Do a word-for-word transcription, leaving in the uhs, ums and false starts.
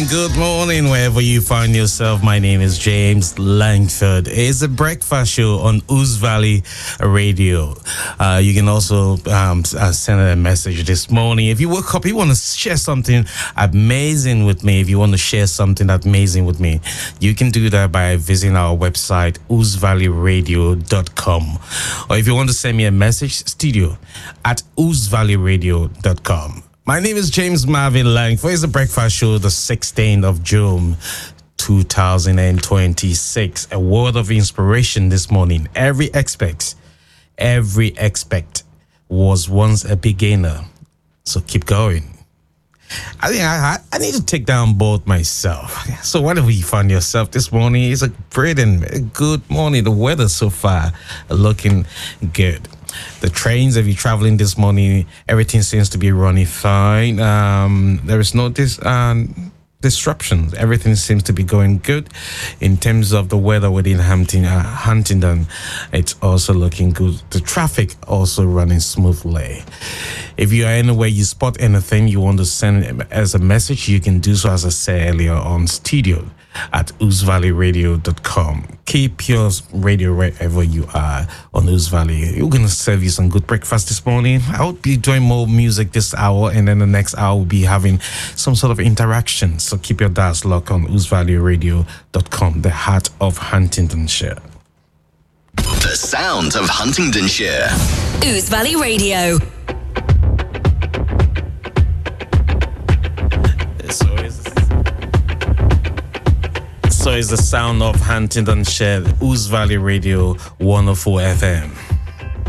Good morning, wherever you find yourself. My name is James Langford. It's a breakfast show on Ouse Valley Radio. Uh, you can also um, uh, send a message this morning. If you woke up, you want to share something amazing with me, if you want to share something amazing with me, you can do that by visiting our website, ouse valley radio dot com. Or if you want to send me a message, studio at ouse valley radio dot com. My name is James Marvin Langford. It's the breakfast show, the sixteenth of June, two thousand twenty-six. A word of inspiration this morning. Every expert, every expert was once a beginner. So keep going. I think I, I need to take down both myself. So wherever you find yourself this morning, it's a brilliant, good morning. The weather so far looking good. The trains, if you're traveling this morning, everything seems to be running fine. Um, there is no dis- um, disruptions. Everything seems to be going good. In terms of the weather within Hampton, uh, Huntingdon, it's also looking good. The traffic also running smoothly. If you are anywhere, you spot anything you want to send as a message, you can do so, as I said earlier, on studio at ouse valley radio dot com. Keep your radio wherever you are on Ouse Valley. We're going to serve you some good breakfast this morning. I will be doing more music this hour, and then the next hour we'll be having some sort of interaction. So keep your dials locked on ouse valley radio dot com, the heart of Huntingdonshire. The sound of Huntingdonshire. Ouse Valley Radio. So it's the sound of Huntingdonshire, Ouse Valley Radio one oh four F M.